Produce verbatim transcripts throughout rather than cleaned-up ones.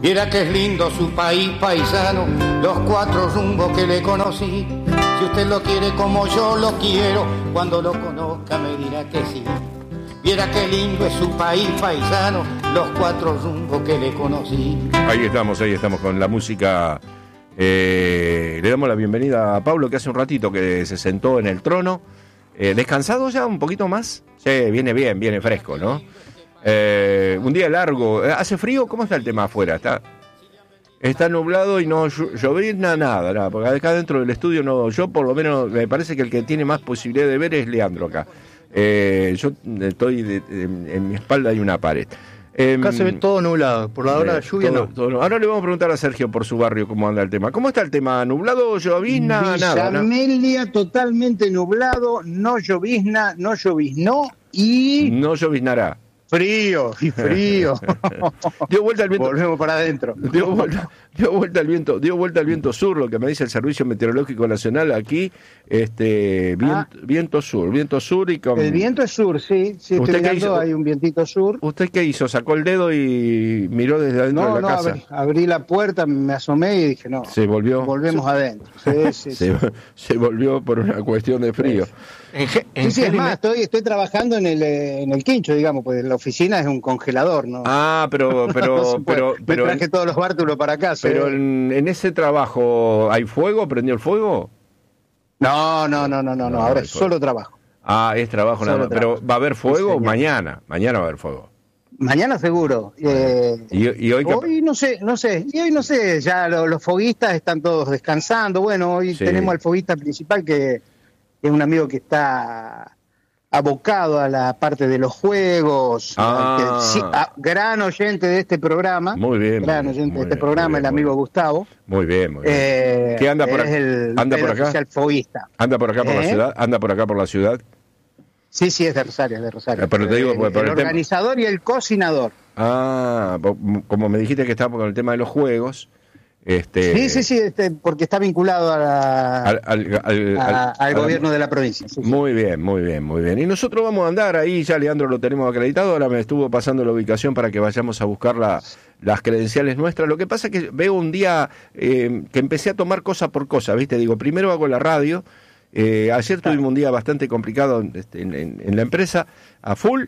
Viera que es lindo su país paisano, los cuatro rumbos que le conocí. Si usted lo quiere como yo lo quiero, cuando lo conozca me dirá que sí. Viera qué lindo es su país paisano, los cuatro rumbos que le conocí. Ahí estamos, ahí estamos con la música. Eh, le damos la bienvenida a Pablo, que hace un ratito que se sentó en el trono. Eh, ¿Descansado ya un poquito más? Sí, viene bien, viene fresco, ¿no? Eh, un día largo. ¿Hace frío? ¿Cómo está el tema afuera? Está, está nublado y no llovizna nada, nada, porque acá dentro del estudio no. Yo por lo menos me parece que el que tiene más posibilidad de ver es Leandro acá. Eh, yo estoy de, de, en mi espalda hay una pared. Eh, acá se ve todo nublado, por la hora de lluvia todo, no. Todo, ahora le vamos a preguntar a Sergio por su barrio cómo anda el tema. ¿Cómo está el tema? ¿Nublado, llovizna, nada? Villa Amelia totalmente nublado, no llovizna, no lloviznó y... No lloviznará. Frío, y frío. Dio vuelta al viento. Volvemos para adentro. Dio vuelta, dio vuelta al viento, dio vuelta al viento sur, lo que me dice el Servicio Meteorológico Nacional aquí, este viento, ah, viento sur, viento sur y con... El viento es sur, sí, sí, estoy mirando, hay un vientito sur. ¿Usted qué hizo? ¿Sacó el dedo y miró desde adentro no, de la no, casa? Abrí, abrí la puerta, me asomé y dije, no, se volvió, volvemos se, adentro. Sí, sí, se, sí. se volvió por una cuestión de frío. Sí. En, en sí, sí, es más, estoy, estoy trabajando en el en el quincho, digamos, pues la oficina es un congelador, ¿no? Ah, pero pero no pero me pero traje todos los bártulos para acá. Pero en, en ese trabajo ¿hay fuego? ¿Prendió el fuego? No, no, no, no, no, no, ahora es solo trabajo. Ah, es trabajo nada más. Pero ¿va a haber fuego? Sí, mañana, mañana va a haber fuego. Mañana seguro. Eh, ¿Y, y hoy, hoy no sé, no sé, y hoy no sé, ya lo, los foguistas están todos descansando. Bueno, hoy sí. Tenemos al foguista principal que es un amigo que está abocado a la parte de los juegos, ah. que, sí, a, gran oyente de este programa. Muy bien. Gran muy oyente bien, de este programa, bien, el amigo Gustavo. Muy bien, muy bien. Eh, ¿Qué anda por es acá? El, ¿Anda el por acá? oficial foguista. ¿Anda por acá por ¿Eh? la ciudad? ¿Anda por acá por la ciudad? Sí, sí, es de Rosario, es de Rosario. Pero te digo, el, por, por el, el organizador tema... y el cocinador. Ah, como me dijiste que estaba con el tema de los juegos. Este... Sí, sí, sí, este, porque está vinculado a la, al, al, al, a, al, al gobierno la... de la provincia. Sí, muy sí. bien, muy bien, muy bien. Y nosotros vamos a andar ahí, ya Leandro lo tenemos acreditado, ahora me estuvo pasando la ubicación para que vayamos a buscar la, las credenciales nuestras. Lo que pasa es que veo un día eh, que empecé a tomar cosa por cosa, ¿viste? Digo, primero hago la radio. Eh, ayer tuvimos un día bastante complicado este, en, en, en la empresa, a full,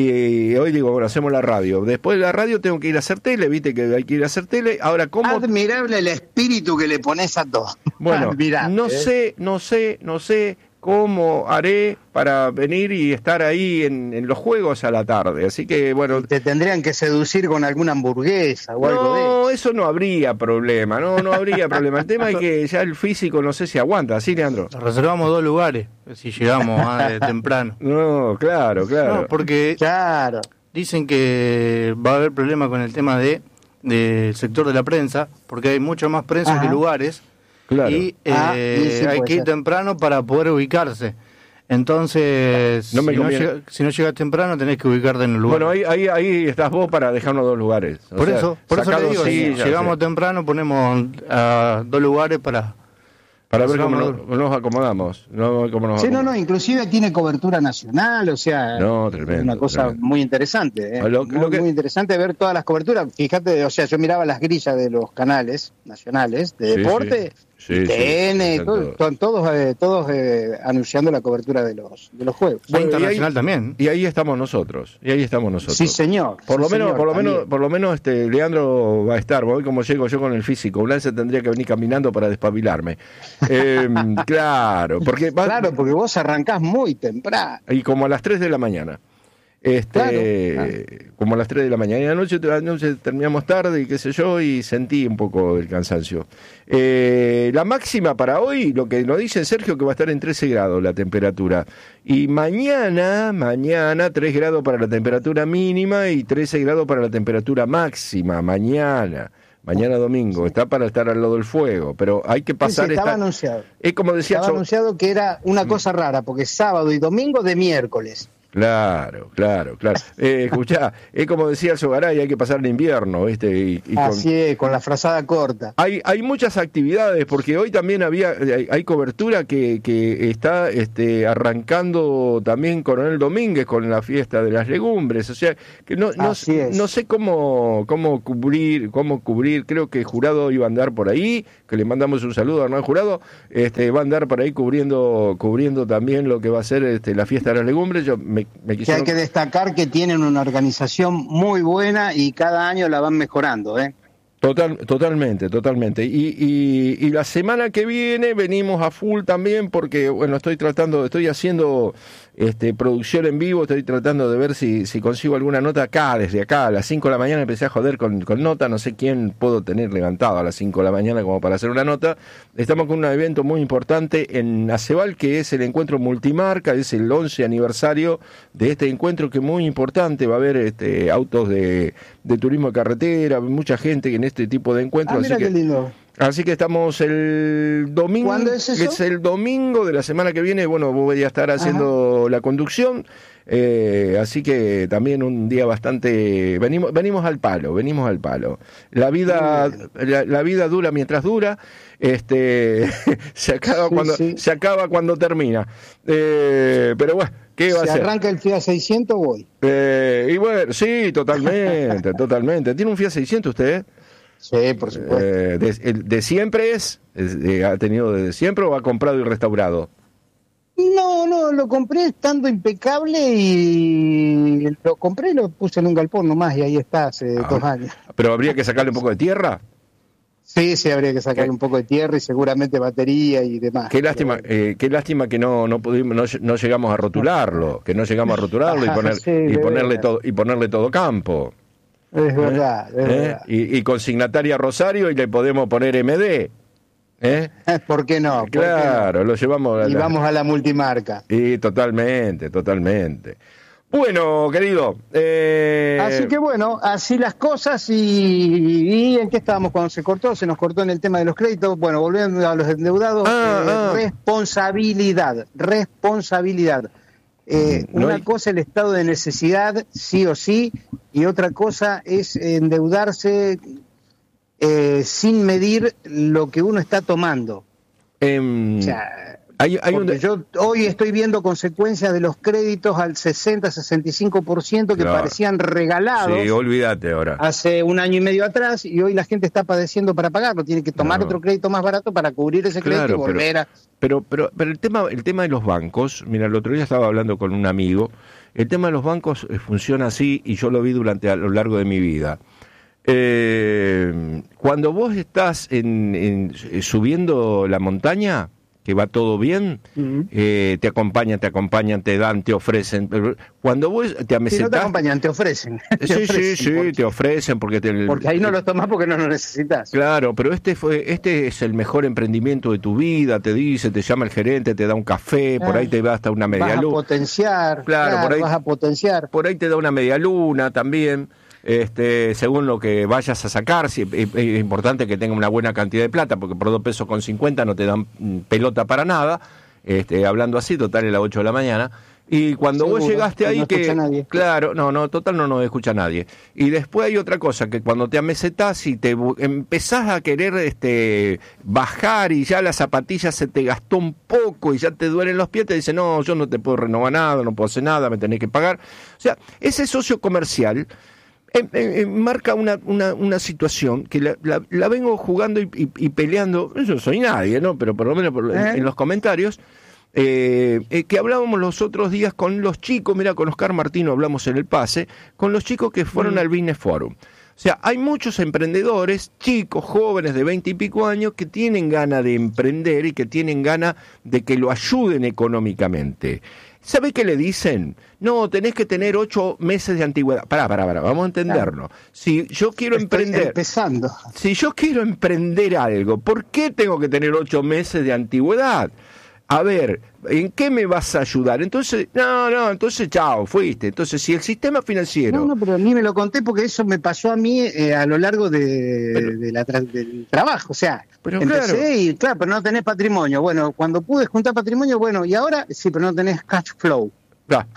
y hoy digo, bueno, hacemos la radio. Después de la radio tengo que ir a hacer tele, viste que hay que ir a hacer tele. Ahora, ¿cómo? Admirable el espíritu que le pones a todo. Bueno, Admirable, no ¿eh? sé, no sé, no sé cómo haré para venir y estar ahí en, en los juegos a la tarde. Así que, bueno... Te tendrían que seducir con alguna hamburguesa o algo de eso. No, eso no habría problema, no, no habría problema. El tema es que ya el físico no sé si aguanta, ¿sí, Leandro? Reservamos dos lugares, si llegamos ah, temprano. No, claro, claro. No, porque claro. dicen que va a haber problema con el tema de del sector de la prensa, porque hay mucho más prensa Ajá. que lugares. Claro. Y eh, ah, sí, sí, hay que ir ser. temprano para poder ubicarse. Entonces, no si, no llega, si no llegas temprano, tenés que ubicarte en el lugar. Bueno, ahí, ahí, ahí estás vos para dejarnos dos lugares. O por sea, eso, por eso le digo, sí, si llegamos sé. temprano, ponemos uh, dos lugares para... Para ver cómo nos, nos acomodamos. No, cómo nos sí, acomodamos. no, no, inclusive tiene cobertura nacional, o sea, no, tremendo, es una cosa tremendo. muy interesante. ¿eh? Lo, muy, lo que... muy interesante ver todas las coberturas. Fíjate, o sea, yo miraba las grillas de los canales nacionales de sí, deporte, sí, sí, T N, sí, todo, todos, todos, eh, todos eh, anunciando la cobertura de los de los juegos. Bueno, internacional ahí, también. Y ahí estamos nosotros. Y ahí estamos nosotros. Sí, señor. Por sí, lo menos, señor, por lo también. menos, por lo menos, este Leandro va a estar. Voy como llego yo con el físico. Un lance tendría que venir caminando para despabilarme. Eh, claro, porque va, claro, porque vos arrancás muy temprano. Y como a las tres de la mañana. Este, claro, claro. Como a las tres de la mañana. Y anoche, anoche terminamos tarde y qué sé yo, y sentí un poco el cansancio. Eh, la máxima para hoy, lo que nos dice Sergio, que va a estar en trece grados la temperatura. Y mañana, mañana, tres grados para la temperatura mínima y trece grados para la temperatura máxima. Mañana. Mañana domingo, está para estar al lado del fuego, pero hay que pasar... Sí, sí, estaba esta... anunciado. Es como decía... Estaba so... anunciado que era una cosa rara, porque sábado y domingo de miércoles. Claro, claro, claro. Eh, escuchá, es como decía el Sogaray, hay que pasar el invierno, ¿viste? Y, y Así con... es, con la frazada corta. Hay, hay muchas actividades, porque hoy también había, hay, hay cobertura que, que está este, arrancando también Coronel Domínguez con la fiesta de las legumbres, o sea, que no, no, no sé cómo, cómo cubrir, cómo cubrir, creo que Jurado iba a andar por ahí, que le mandamos un saludo a Hernán Jurado, este, va a andar por ahí cubriendo, cubriendo también lo que va a ser este, la fiesta de las legumbres. Yo me Me que hay que destacar que tienen una organización muy buena y cada año la van mejorando, ¿eh? Total, totalmente, totalmente. Y, y, y la semana que viene venimos a full también porque, bueno, estoy tratando, estoy haciendo este, producción en vivo, estoy tratando de ver si, si consigo alguna nota acá, desde acá, a las cinco de la mañana empecé a joder con, con nota, no sé quién puedo tener levantado a las cinco de la mañana como para hacer una nota. Estamos con un evento muy importante en Acebal, que es el encuentro multimarca, es el once aniversario de este encuentro que es muy importante, va a haber este, autos de, de turismo de carretera, mucha gente que en este tipo de encuentros. Ah, mira así qué que, lindo. Así que estamos el domingo. ¿Cuándo es eso? Es el domingo de la semana que viene. Bueno, voy a estar haciendo Ajá. la conducción. Eh, así que también un día bastante. Venimos, venimos al palo, venimos al palo. La vida, la, la vida dura mientras dura. Este, se acaba sí, cuando sí. se acaba cuando termina. Eh, pero bueno. ¿Qué va si a hacer? Arranca el Fiat seiscientos, voy. Eh, y bueno, sí, totalmente, totalmente. ¿Tiene un Fiat seiscientos usted? Sí, por supuesto. Eh, de, ¿De siempre es? Eh, ¿Ha tenido desde siempre o ha comprado y restaurado? No, no, lo compré estando impecable y lo compré y lo puse en un galpón nomás y ahí está hace ah, dos años. ¿Pero habría que sacarle un poco de tierra? Sí, sí, habría que sacarle ¿Qué? un poco de tierra y seguramente batería y demás. Qué lástima, eh, qué lástima que no no pudimos, no, no llegamos a rotularlo, que no llegamos a rotularlo y poner sí, y ponerle todo y ponerle todo campo. Es verdad, ¿Eh? es ¿Eh? verdad. Y, y consignataria Rosario y le podemos poner M D. ¿Eh? ¿Por qué no? ¿Por claro, qué no? lo llevamos a y la... vamos a la multimarca. Y totalmente, totalmente. Bueno, querido. Eh... Así que bueno, así las cosas y, y ¿en qué estábamos cuando se cortó? Se nos cortó en el tema de los créditos. Bueno, volviendo a los endeudados, ah, eh, ah. responsabilidad, responsabilidad. Eh, no una hay... cosa el estado de necesidad, sí o sí, y otra cosa es endeudarse eh, sin medir lo que uno está tomando. Um... O sea, Hay, hay Porque un... yo hoy estoy viendo consecuencias de los créditos al sesenta, sesenta y cinco por ciento que claro. parecían regalados. Sí, olvídate ahora. Hace un año y medio atrás y hoy la gente está padeciendo para pagarlo. Tiene que tomar no. otro crédito más barato para cubrir ese crédito claro, y volver pero, a... Pero, pero, pero el tema, el tema de los bancos, mira, el otro día estaba hablando con un amigo, el tema de los bancos funciona así y yo lo vi durante a lo largo de mi vida. Eh, cuando vos estás en, en, subiendo la montaña, que va todo bien, uh-huh. eh, te acompañan, te acompañan, te dan, te ofrecen. Cuando vos te amesetás... Si no te acompañan, te ofrecen. Sí, te ofrecen, sí, sí, porque, te ofrecen porque te... Porque ahí no lo tomás porque no lo necesitas. Claro, pero este fue este es el mejor emprendimiento de tu vida, te dice, te llama el gerente, te da un café, ah, por ahí te va hasta una media luna. Vas a potenciar, claro, claro, por ahí, vas a potenciar. Por ahí te da una media luna también. Este, según lo que vayas a sacar, si, es, es importante que tenga una buena cantidad de plata, porque por dos pesos con cincuenta no te dan pelota para nada, este, hablando así, total es las ocho de la mañana, y cuando Seguro, vos llegaste ahí no que, nadie. claro, no, no, total no nos escucha nadie, y después hay otra cosa, que cuando te amesetás y te empezás a querer este, bajar y ya la zapatilla se te gastó un poco y ya te duelen los pies, te dicen, no, yo no te puedo renovar nada, no puedo hacer nada, me tenés que pagar, o sea, ese socio comercial Eh, eh, marca una, una, una situación que la, la, la vengo jugando y, y, y peleando, yo soy nadie, ¿no? Pero por lo menos por, ¿Eh? en, en los comentarios, eh, eh, que hablábamos los otros días con los chicos, mira, con Oscar Martino hablamos en el pase, con los chicos que fueron mm. al Business Forum. O sea, hay muchos emprendedores, chicos, jóvenes de veinte y pico años, que tienen ganas de emprender y que tienen ganas de que lo ayuden económicamente. ¿Sabe qué le dicen? No, tenés que tener ocho meses de antigüedad. Pará, pará, pará, vamos a entenderlo. Si yo quiero Estoy emprender... empezando. Si yo quiero emprender algo, ¿por qué tengo que tener ocho meses de antigüedad? A ver, ¿en qué me vas a ayudar? Entonces, no, no, entonces chao, fuiste. Entonces, si el sistema financiero... No, no, pero ni me lo conté porque eso me pasó a mí eh, a lo largo de, pero, de la tra- del trabajo. O sea, pero empecé claro. y claro, pero no tenés patrimonio. Bueno, cuando pude juntar patrimonio, bueno, y ahora sí, pero no tenés cash flow. Ah.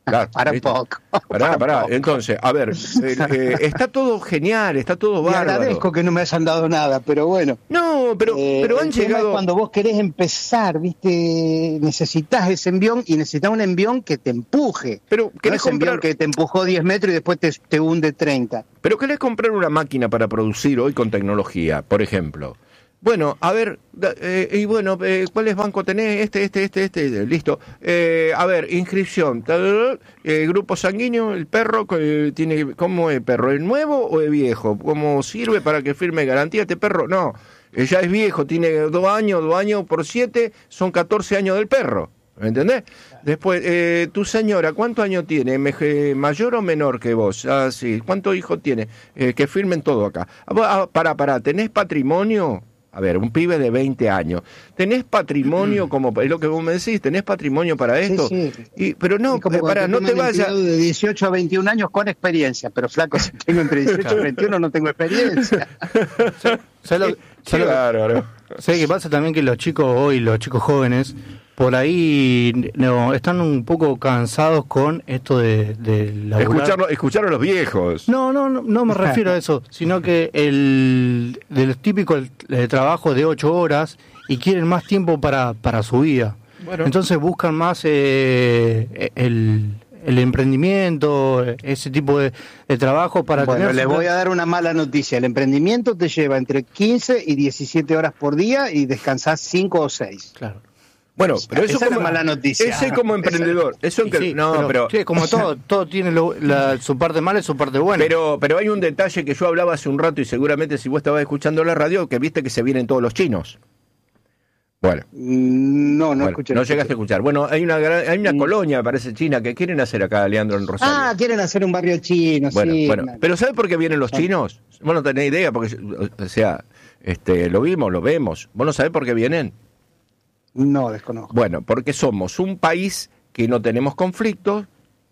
Claro, para un poco. Pará, para pará. poco. Entonces, a ver, eh, eh, está todo genial, está todo Te bárbaro. agradezco que no me hayan dado nada, pero bueno. No, pero, Eh, pero han el tema llegado... es cuando vos querés empezar, viste, necesitas ese envión y necesitas un envión que te empuje. Pero No querés ese envión comprar... que te empujó diez metros y después te, te hunde treinta. Pero querés comprar una máquina para producir hoy con tecnología, por ejemplo. Bueno, a ver, eh, y bueno, eh, ¿cuáles bancos tenés? Este, este, este, este, listo. Eh, a ver, inscripción, eh, grupo sanguíneo, el perro, eh, tiene, ¿cómo es perro? ¿Es nuevo o es viejo? ¿Cómo sirve para que firme garantía este perro? No, eh, ya es viejo, tiene dos años, dos años por siete, son catorce años del perro. ¿Me entendés? Después, eh, tu señora, ¿cuántos años tiene? Me- ¿Mayor o menor que vos? Ah, sí. ¿Cuántos hijos tiene? Eh, que firmen todo acá. Ah, pará, pará, ¿tenés patrimonio? A ver, un pibe de veinte años. ¿Tenés patrimonio como, es lo que vos me decís, tenés patrimonio para esto? Sí, sí. Y, pero no, como eh, pará, no te vayas. De dieciocho a veintiún años con experiencia, pero flaco, si tengo entre dieciocho y veintiuno no tengo experiencia. ¿Sabes lo, Qué sabes lo- bárbaro. ¿sabes qué pasa también? Que los chicos hoy, los chicos jóvenes, por ahí no están un poco cansados con esto de, de laburar. Escucharlo, escuchar a los viejos. No, no, no, no me refiero a eso, sino que el del típico el, el trabajo de ocho horas y quieren más tiempo para, para su vida. Bueno. Entonces buscan más eh, el, el emprendimiento, ese tipo de, de trabajo para Bueno, tener... les voy a dar una mala noticia. El emprendimiento te lleva entre quince y diecisiete horas por día y descansás cinco o seis. Claro. Bueno, pero eso Esa es la como, mala noticia. ese como emprendedor. Eso Y que, sí, no, pero, sí, como todo, todo tiene lo- la- su parte mala y su parte buena. pero, pero hay un detalle que yo hablaba hace un rato y seguramente si vos estabas escuchando la radio, que viste que se vienen todos los chinos. Bueno. No, no Bueno, escuché. no llegaste a escuchar. Bueno, hay una gran- hay una colonia, parece china, que quieren hacer acá, Leandro, en Rosario. Ah, quieren hacer un barrio chino, bueno, sí. bueno. no. Pero ¿sabes por qué vienen los chinos? Vos no tenés idea, porque, o sea, este, lo vimos, lo vemos. ¿Vos no sabés por qué vienen? No, desconozco. Bueno, porque somos un país que no tenemos conflictos.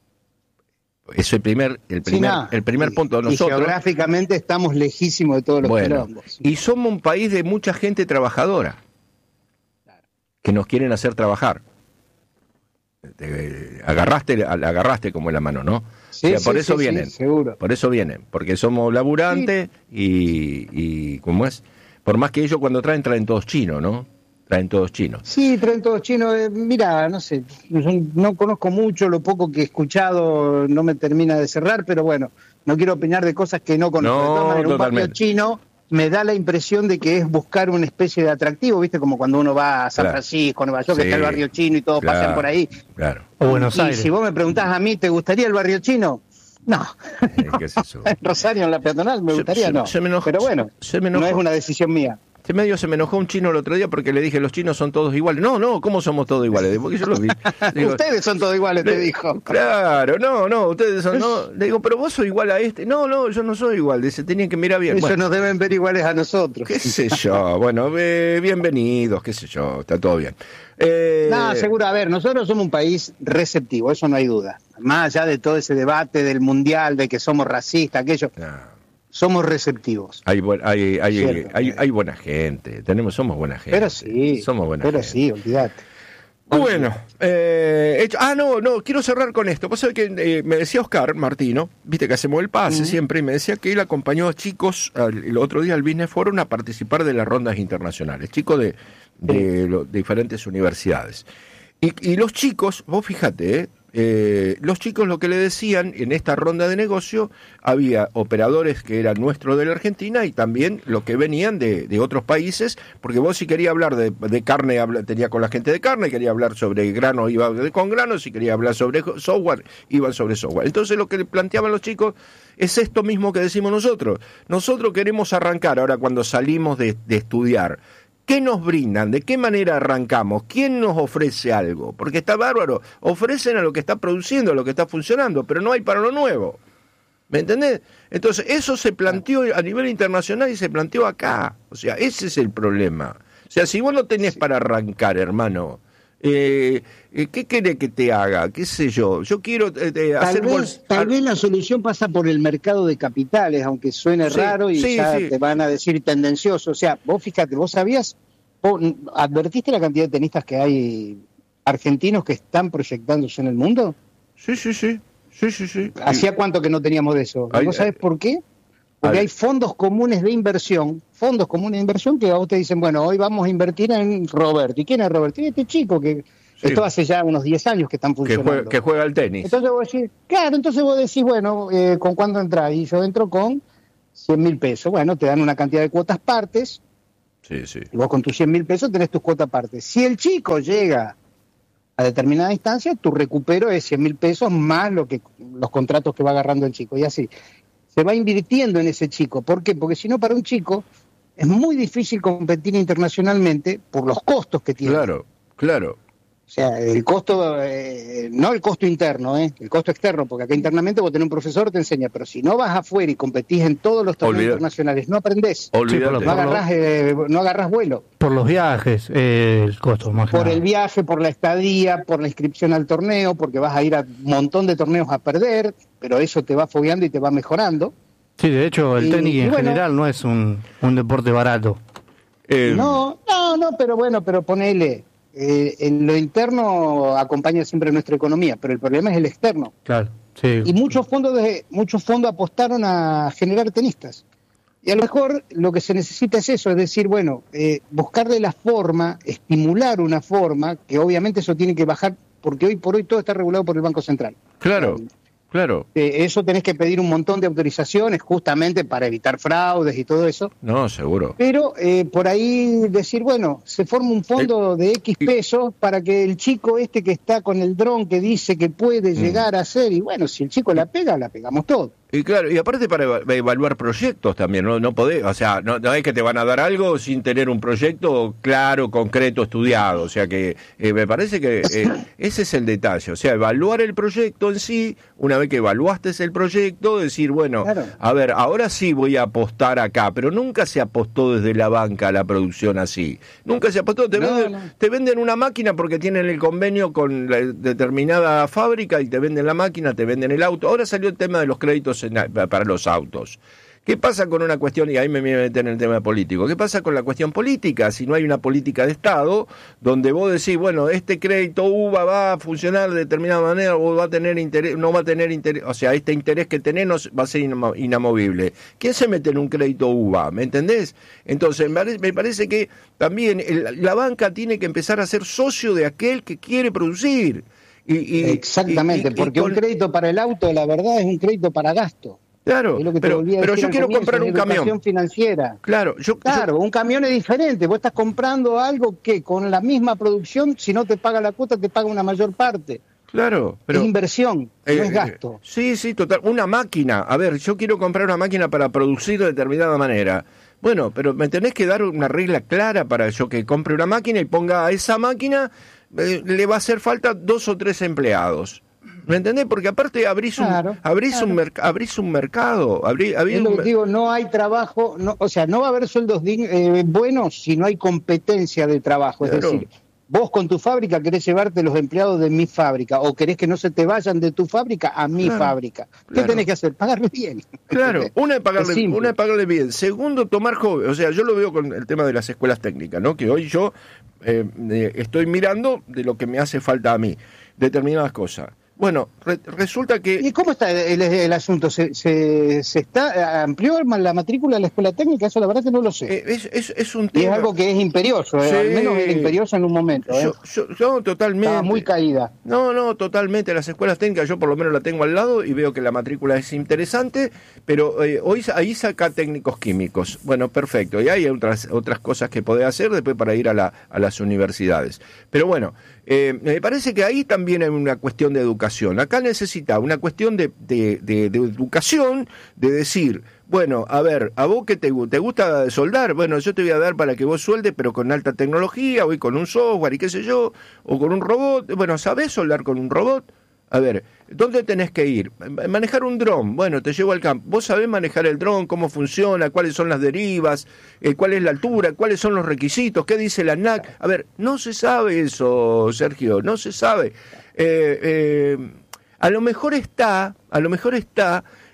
Es el primer, el Sí, primer, nada. el primer Y- punto de y nosotros. geográficamente estamos lejísimos de todos los Bueno, quilombos. Sí. y somos un país de mucha gente trabajadora que nos quieren hacer trabajar. Te- agarraste, agarraste como en la mano, ¿no? Sí, O sea, por sí, eso sí, vienen, sí, seguro. por eso vienen, porque somos laburantes y, y ¿cómo es? Por más que ellos cuando traen traen todos chinos, ¿no? Traen todos chinos. Sí, traen todos chinos. Eh, mira, no sé, yo no conozco mucho, lo poco que he escuchado no me termina de cerrar, pero bueno, no quiero opinar de cosas que no conozco. No, de todas maneras, un barrio totalmente. chino me da la impresión de que es buscar una especie de atractivo, ¿viste? Como cuando uno va a San Claro. Francisco, Nueva York, Sí, que está el barrio chino y todos claro, pasan por ahí. Claro. O Buenos y Aires. si vos me preguntás a mí, ¿te gustaría el barrio chino? No. Eh, ¿qué es eso? En Rosario, en la peatonal, me Se- gustaría, se- no. se me enojó- Pero bueno, se me enojó. no es una decisión mía. Este medio se me enojó un chino el otro día porque le dije, los chinos son todos iguales. No, no, ¿cómo somos todos iguales? Porque yo los vi. Digo, Ustedes son todos iguales, te le- dijo. Claro, no, no, ustedes son, no. Le digo, pero vos sos igual a este. No, no, yo no soy igual. Dice, tenían que mirar bien. Ellos Bueno, nos deben ver iguales a nosotros. qué sé yo. Bueno, eh, bienvenidos, qué sé yo. Está todo bien. Eh, No, seguro, a ver, nosotros somos un país receptivo, eso no hay duda. Más allá de todo ese debate del mundial, de que somos racistas, aquello, no, somos receptivos. hay, buen- hay, hay, Cierto. hay, hay buena gente. Tenemos, somos buena gente. Pero sí, Somos buena pero gente. sí, olvídate. Bueno, eh, hecho- ah, no, no, quiero cerrar con esto. Vos sabés que eh, me decía Oscar Martino, viste que hacemos el pase siempre, y me decía que él acompañó a chicos al- el otro día al Business Forum a participar de las rondas internacionales, chicos de, de, lo- de diferentes universidades. Y, y los chicos, vos fíjate, eh, eh, los chicos lo que le decían en esta ronda de negocio, había operadores que eran nuestros de la Argentina y también los que venían de, de otros países, porque vos si quería hablar de, de carne, habla, tenía con la gente de carne, quería hablar sobre grano, iba con grano, si quería hablar sobre software, iban sobre software. Entonces lo que le planteaban los chicos es esto mismo que decimos nosotros. Nosotros queremos arrancar ahora cuando salimos de, de estudiar. ¿Qué nos brindan? ¿De qué manera arrancamos? ¿Quién nos ofrece algo? Porque está bárbaro. Ofrecen a lo que está produciendo, a lo que está funcionando, pero no hay para lo nuevo. ¿Me entendés? Entonces, eso se planteó a nivel internacional y se planteó acá. O sea, ese es el problema. O sea, si vos no tenés para arrancar, hermano, eh, ¿qué querés que te haga? ¿Qué sé yo? Yo quiero eh, eh, Tal, hacer... vez, bols- tal vez la solución pasa por el mercado de capitales, aunque suene Sí, raro y sí, ya sí. te van a decir tendencioso. O sea, vos fíjate, vos sabías, vos advertiste la cantidad de tenistas que hay argentinos que están proyectándose en el mundo. Sí, sí, sí. Sí, sí, sí. ¿Hacía cuánto que no teníamos de eso? ¿No sabes por qué? Porque hay fondos comunes de inversión, fondos comunes de inversión que a vos te dicen, bueno, hoy vamos a invertir en Roberto. ¿Y quién es Roberto? Y este chico que sí. Esto hace ya unos diez años que están funcionando. Que juega, que juega al tenis. Entonces vos decís, claro, entonces vos decís, bueno, eh, ¿con cuánto entras? Y yo entro con cien mil pesos. Bueno, te dan una cantidad de cuotas partes. Sí, sí. Y vos con tus cien mil pesos tenés tus cuotas partes. Si el chico llega a determinada instancia, tu recupero es cien mil pesos más lo que los contratos que va agarrando el chico. Y así se va invirtiendo en ese chico. ¿Por qué? Porque si no, para un chico es muy difícil competir internacionalmente por los costos que tiene. Claro, claro. O sea, el costo, eh, no el costo interno, eh, el costo externo, porque acá internamente vos tenés un profesor, te enseña, pero si no vas afuera y competís en todos los torneos Olvidate. internacionales, no aprendés, Olvidate. no agarrás, eh, no agarrás vuelo. Por los viajes, eh, el costo más Por nada. el viaje, por la estadía, por la inscripción al torneo, porque vas a ir a un montón de torneos a perder, pero eso te va fogueando y te va mejorando. Sí, de hecho, el y, tenis y en bueno, general no es un, un deporte barato. Eh, No, no, no, pero bueno, pero ponele... Eh, en lo interno acompaña siempre nuestra economía, pero el problema es el externo. Claro, sí. Y muchos fondos de, muchos fondos apostaron a generar tenistas. Y a lo mejor lo que se necesita es eso, es decir, bueno, eh, buscarle la forma, estimular una forma, que obviamente eso tiene que bajar, porque hoy por hoy todo está regulado por el Banco Central. Claro, Eh, claro. Eh, eso tenés que pedir un montón de autorizaciones justamente para evitar fraudes y todo eso. No, seguro. Pero eh, por ahí decir, bueno, se forma un fondo de X pesos para que el chico este que está con el dron que dice que puede llegar a ser, y bueno, si el chico la pega, la pegamos todo. Y claro, y aparte para eva- evaluar proyectos también, no no podés, o sea, no, no es que te van a dar algo sin tener un proyecto claro, concreto, estudiado, o sea que eh, me parece que eh, ese es el detalle, o sea, evaluar el proyecto en sí, una vez que evaluaste el proyecto, decir, bueno, Claro. a ver, ahora sí voy a apostar acá, pero nunca se apostó desde la banca a la producción así, nunca se apostó, te, No, venden, no. te venden una máquina porque tienen el convenio con la determinada fábrica y te venden la máquina, te venden el auto, ahora salió el tema de los créditos en, para los autos. ¿Qué pasa con una cuestión, y ahí me voy a meter en el tema político, qué pasa con la cuestión política? Si no hay una política de Estado, donde vos decís, bueno, este crédito U V A va a funcionar de determinada manera, o va a tener interés, no va a tener interés, o sea, este interés que tenés va a ser inamo- inamovible. ¿Quién se mete en un crédito U V A? ¿Me entendés? Entonces, me parece, me parece que también el, la banca tiene que empezar a ser socio de aquel que quiere producir. Y, y, Exactamente, y- y- porque y con- un crédito para el auto, la verdad, es un crédito para gasto. Claro, Es lo que te pero, volví a pero decir yo al quiero comienzo, comprar es un camión. educación financiera. Claro, yo, Claro, yo- un camión es diferente. Vos estás comprando algo que con la misma producción, si no te paga la cuota, te paga una mayor parte. claro, pero es inversión, eh, no es eh, gasto. sí, sí, total. Una máquina. A ver, yo quiero comprar una máquina para producir de determinada manera. Bueno, pero me tenés que dar una regla clara para yo que compre una máquina y ponga a esa máquina, eh, le va a hacer falta dos o tres empleados. ¿Me entendés? Porque aparte abrís Claro, un abrís claro. un merc- abrís un mercado, abrí, abrís Es lo un que mer- digo, no hay trabajo, no, o sea, no va a haber sueldos dign- eh, buenos si no hay competencia de trabajo. Es Claro. decir, vos con tu fábrica querés llevarte los empleados de mi fábrica o querés que no se te vayan de tu fábrica a mi Claro, fábrica. ¿Qué claro. tenés que hacer? Pagarle bien. Claro, una es pagarle, Es simple. una es pagarle bien. Segundo, tomar joven. O sea, yo lo veo con el tema de las escuelas técnicas, ¿no? Que hoy yo eh, eh, estoy mirando de lo que me hace falta a mí, determinadas cosas. Bueno, re- resulta que... ¿Y cómo está el, el- el asunto? ¿Se, se, se está amplió la matrícula de la escuela técnica? Eso la verdad que no lo sé. eh, es, es, es un Y tema... es algo que es imperioso, eh, Sí. al menos era imperioso en un momento. eh. Yo, yo, yo totalmente... Estaba muy caída. No, no, totalmente. Las escuelas técnicas yo por lo menos la tengo al lado y veo que la matrícula es interesante, pero eh, hoy ahí saca técnicos químicos. Bueno, perfecto. Y hay otras otras cosas que podés hacer después para ir a, la, a las universidades. Pero bueno, eh, me parece que ahí también hay una cuestión de educación. Acá necesita una cuestión de, de, de, de educación, de decir... Bueno, a ver, ¿a vos qué te, gu- te gusta soldar? Bueno, yo te voy a dar para que vos sueldes, pero con alta tecnología, o y con un software y qué sé yo, o con un robot. Bueno, ¿sabés soldar con un robot? A ver, ¿dónde tenés que ir? Manejar un dron. Bueno, te llevo al campo. ¿Vos sabés manejar el dron? ¿Cómo funciona? ¿Cuáles son las derivas? Eh, ¿Cuál es la altura? ¿Cuáles son los requisitos? ¿Qué dice la ANAC? A ver, no se sabe eso, Sergio, no se sabe. Eh, eh, a lo mejor está, a lo mejor está...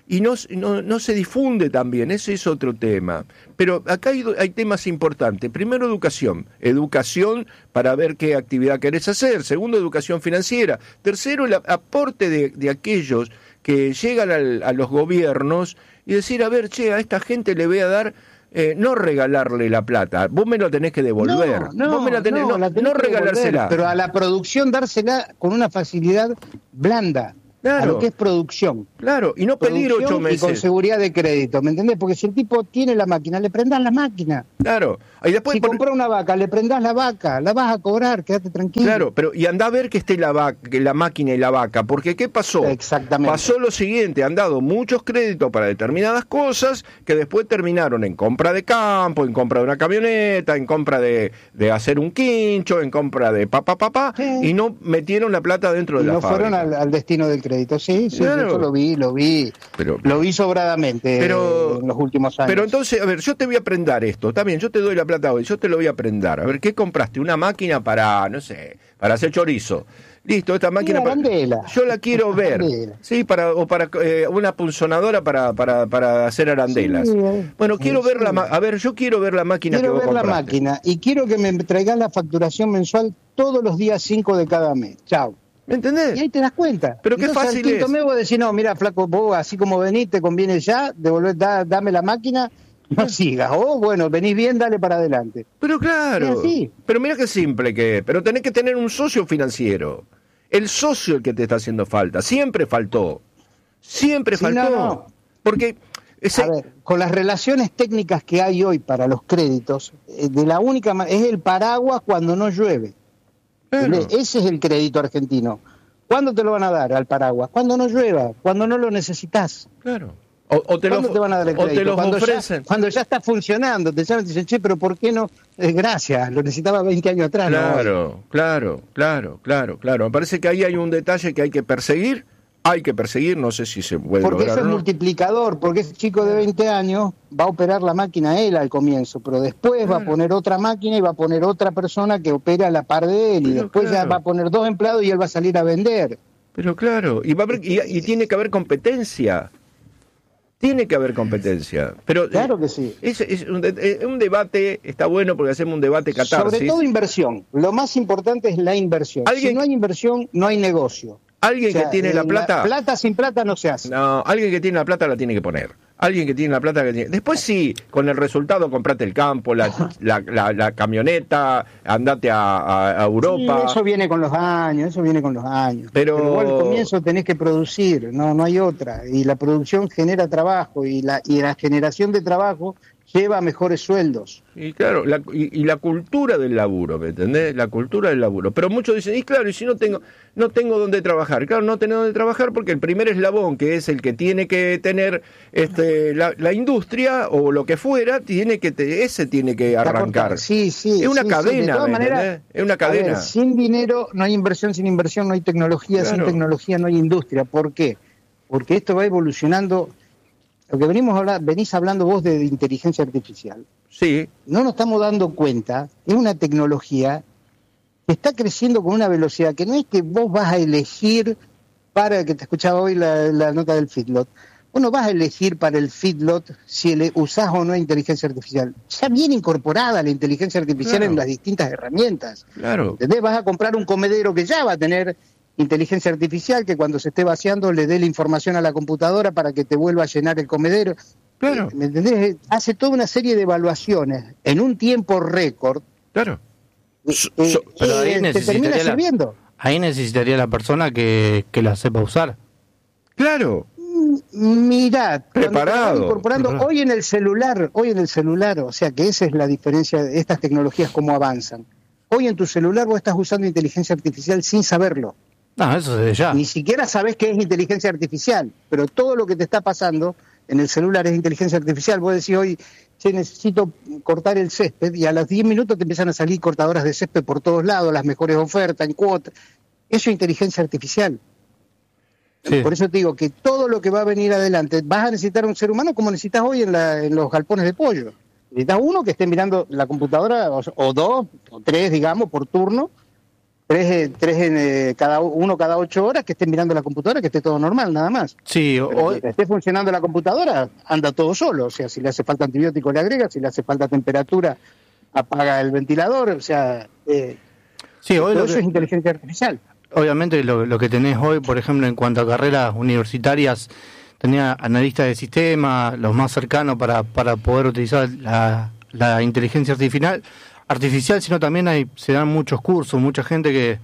y no, no, no se difunde también, ese es otro tema. Pero acá hay, hay temas importantes. Primero, educación. Educación para ver qué actividad querés hacer. Segundo, educación financiera. Tercero, el aporte de, de aquellos que llegan al, a los gobiernos y decir, a ver, che, a esta gente le voy a dar... Eh, no regalarle la plata, vos me lo tenés que devolver, no, no, vos me la tenés, no, no, la tenés no que regalársela. devolver, pero a la producción dársela con una facilidad blanda, claro, a lo que es producción. Claro, y no pedir ocho meses. Y con seguridad de crédito, ¿me entendés? Porque si el tipo tiene la máquina, le prendás la máquina. Claro. Y después si por... compró una vaca, le prendás la vaca, la vas a cobrar, quédate tranquilo. Claro, pero y anda a ver que esté la vaca, la máquina y la vaca, porque ¿qué pasó? Exactamente. Pasó lo siguiente, han dado muchos créditos para determinadas cosas que después terminaron en compra de campo, en compra de una camioneta, en compra de, de hacer un quincho, en compra de papá, papá, sí. Y no metieron la plata dentro y de la no fábrica. No fueron al, al destino del crédito, sí, sí, claro. Eso lo vi, lo vi, pero, lo vi sobradamente pero, en los últimos años. Pero entonces, a ver, yo te voy a prendar esto, está bien, yo te doy la plata hoy, yo te lo voy a prendar. A ver, ¿qué compraste? Una máquina para, no sé, para hacer chorizo. Listo, esta máquina para... Yo la quiero ver. Arandela. Sí, para o para eh, una punzonadora para, para, para hacer arandelas. Sí, bueno, quiero sí, ver la a ver, yo quiero ver la máquina quiero que vos ver compraste. la máquina y quiero que me traigas la facturación mensual todos los días cinco de cada mes. Chao. ¿Me entendés? Y ahí te das cuenta. Pero qué Entonces, fácil es. Me vos decís, no, mira, flaco, vos así como venís, te conviene ya, devolver, da, dame la máquina, no sigas. O bueno, venís bien, dale para adelante. Pero claro. Así. Pero mira qué simple que es. Pero tenés que tener un socio financiero. El socio el que te está haciendo falta. Siempre faltó. Siempre sí, faltó. No, no. Porque... Ese... A ver, con las relaciones técnicas que hay hoy para los créditos, de la única es el paraguas cuando no llueve. Claro. Ese es el crédito argentino. ¿Cuándo te lo van a dar al paraguas? Cuando no llueva, cuando no lo necesitas. Claro. O, o te ¿Cuándo lo, te van a dar el crédito? O te los cuando ofrecen. Ya, cuando ya está funcionando, te llaman y dicen, che, pero ¿por qué no? Eh, gracias, lo necesitaba veinte años atrás. Claro, ¿no? claro, claro, claro, claro. Me parece que ahí hay un detalle que hay que perseguir. Hay que perseguir, no sé si se puede porque lograr eso es o no. multiplicador, porque ese chico de veinte años va a operar la máquina él al comienzo, pero después claro. va a poner otra máquina y va a poner otra persona que opera a la par de él, pero y después claro. ya va a poner dos empleados y él va a salir a vender. Pero claro, y, va a haber, y, y tiene que haber competencia. Tiene que haber competencia. Pero claro que sí. Es, es un, es un debate, está bueno porque hacemos un debate catarsis. Sobre todo inversión. Lo más importante es la inversión. Si no hay inversión, no hay negocio. Alguien o sea, que tiene la plata... La plata sin plata no se hace. No, alguien que tiene la plata la tiene que poner. Alguien que tiene la plata que tiene... Después sí, con el resultado comprate el campo, la, la, la, la camioneta, andate a, a, a Europa. Sí, eso viene con los años, eso viene con los años. Pero, Pero igual al comienzo tenés que producir, no, no hay otra. Y la producción genera trabajo y la, y la generación de trabajo lleva a mejores sueldos. Y claro, la, y, y la cultura del laburo, ¿me entendés? La cultura del laburo. Pero muchos dicen, y claro, y si no tengo no tengo dónde trabajar. Claro, no tenés dónde trabajar porque el primer eslabón, que es el que tiene que tener este la, la industria o lo que fuera, tiene que te, ese tiene que arrancar. Sí, sí. Es una sí, cadena, sí. De todas ¿me maneras, entendés? Es una cadena. Ver, sin dinero no hay inversión, sin inversión no hay tecnología, claro. Sin tecnología no hay industria. ¿Por qué? Porque esto va evolucionando. Lo que venimos a hablar, venís hablando vos de, de inteligencia artificial. Sí. No nos estamos dando cuenta, es una tecnología que está creciendo con una velocidad que no es que vos vas a elegir para, que te escuchaba hoy la, la nota del feedlot, vos no vas a elegir para el feedlot si le usás o no inteligencia artificial. Ya viene incorporada la inteligencia artificial claro. En las distintas herramientas. Claro. ¿Entendés? Vas a comprar un comedero que ya va a tener inteligencia artificial, que cuando se esté vaciando le dé la información a la computadora para que te vuelva a llenar el comedero. Claro. ¿Me entendés? Hace toda una serie de evaluaciones en un tiempo récord. Claro. Eh, eh, Pero ahí eh, te termina sirviendo. La, ahí necesitaría la persona que, que la sepa usar. Claro. Mirá, preparado, incorporando preparado. hoy en el celular, hoy en el celular, o sea que esa es la diferencia de estas tecnologías, cómo avanzan. Hoy en tu celular vos estás usando inteligencia artificial sin saberlo. No, eso desde ya. Ni siquiera sabés qué es inteligencia artificial, pero todo lo que te está pasando en el celular es inteligencia artificial. Vos decís hoy, che, necesito cortar el césped, y a los diez minutos te empiezan a salir cortadoras de césped por todos lados, las mejores ofertas, en cuotas. Eso es inteligencia artificial. Sí. Por eso te digo que todo lo que va a venir adelante, vas a necesitar un ser humano como necesitas hoy en, la, en los galpones de pollo. Necesitas uno que esté mirando la computadora, o, o dos, o tres, digamos, por turno, Tres, tres en, eh, cada uno cada ocho horas, que esté mirando la computadora, que esté todo normal, nada más. Sí, o que esté funcionando la computadora, anda todo solo. O sea, si le hace falta antibiótico, le agrega, si le hace falta temperatura, apaga el ventilador. O sea, eh, sí, hoy todo lo eso que, es inteligencia artificial. Obviamente, lo, lo que tenés hoy, por ejemplo, en cuanto a carreras universitarias, tenía analistas de sistema, los más cercanos para, para poder utilizar la, la inteligencia artificial. artificial, sino también hay se dan muchos cursos, mucha gente que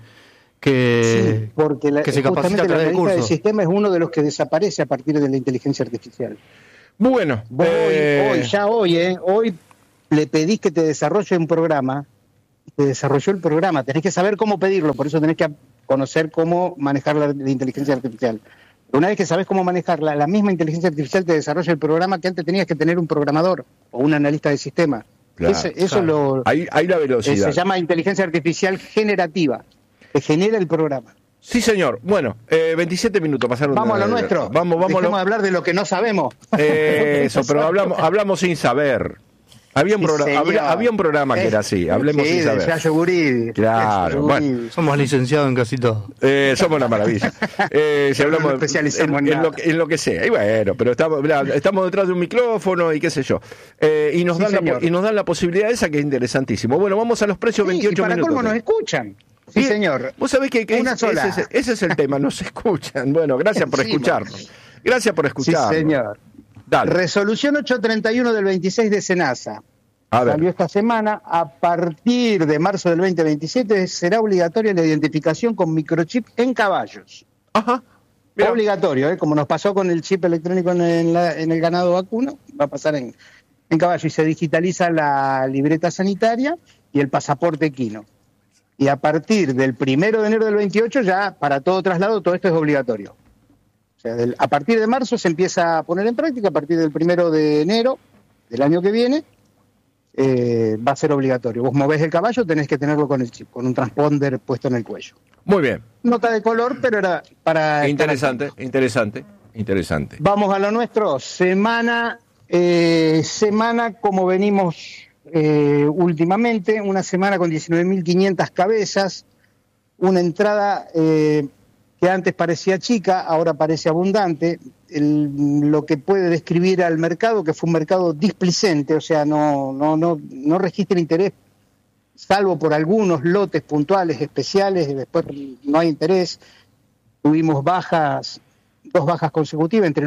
que, sí, porque la, que se capacita a través de cursos. El sistema es uno de los que desaparece a partir de la inteligencia artificial. Bueno, Vos eh... hoy, hoy, ya hoy, eh, hoy le pedís que te desarrolle un programa, te desarrolló el programa, tenés que saber cómo pedirlo, por eso tenés que conocer cómo manejar la, la inteligencia artificial. Una vez que sabes cómo manejarla, la misma inteligencia artificial te desarrolla el programa que antes tenías que tener un programador o un analista de sistema. Claro, Ese, eso claro. lo, hay, hay la velocidad. Eh, se llama inteligencia artificial generativa, que genera el programa. Sí, señor. Bueno, eh, veintisiete minutos pasaron. Vamos de, a lo nuestro. Vamos, vamos. Dejemos lo... de hablar de lo que no sabemos. Eh, eso, pero hablamos, hablamos sin saber. Había un, sí, programa, había, había un programa que era así, hablemos sí, sin saber. Yayo Guridi. Claro, bueno. Somos licenciados en casi todo. Eh, somos una maravilla. Eh, si hablamos no especializamos en, en, en, lo que, en lo que sea. Y bueno, pero estamos, estamos detrás de un micrófono y qué sé yo. Eh, y, nos sí, dan la, y nos dan la posibilidad esa que es interesantísimo. Bueno, vamos a los precios, sí, veintiocho y para minutos. colmo nos escuchan. Sí, señor. Vos sabés que, que Una es, sola. Ese, es, ese es el tema, nos escuchan. Bueno, gracias por Encima. escucharnos. Gracias por escucharnos. Sí, señor. Dale. Resolución ochocientos treinta y uno del veintiséis de SENASA. A ver. Salió esta semana. A partir de marzo del veinte veintisiete será obligatoria la identificación con microchip en caballos. Ajá. Mirá. Obligatorio, ¿eh? Como nos pasó con el chip electrónico en, en, la, en el ganado vacuno, va a pasar en, en caballo. Y se digitaliza la libreta sanitaria y el pasaporte equino. Y a partir del primero de enero del veintiocho ya para todo traslado todo esto es obligatorio. O sea, del, a partir de marzo se empieza a poner en práctica, a partir del primero de enero del año que viene eh, va a ser obligatorio. Vos movés el caballo, tenés que tenerlo con el chip, con un transponder puesto en el cuello. Muy bien. Nota de color, pero era para... Interesante, interesante, interesante. Vamos a lo nuestro. Semana, eh, semana como venimos... Eh, últimamente, una semana con diecinueve mil quinientas cabezas, una entrada eh, que antes parecía chica, ahora parece abundante, el, lo que puede describir al mercado, que fue un mercado displicente, o sea, no, no, no, no registra interés, salvo por algunos lotes puntuales, especiales, y después no hay interés. Tuvimos bajas, dos bajas consecutivas entre